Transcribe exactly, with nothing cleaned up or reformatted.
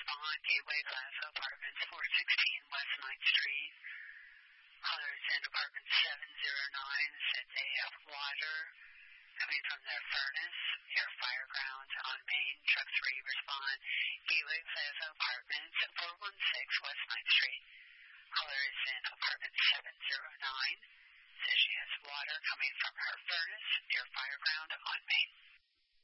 respond. Gateway Plaza, Apartments four sixteen West ninth Street. Callers in Apartment seven oh nine said they have water coming from their furnace near Fireground on Main. Truck three respond. Gateway Plaza, Apartments four one six West ninth Street. Callers in Apartment seven oh nine says she has water coming from her furnace near Fireground on Main.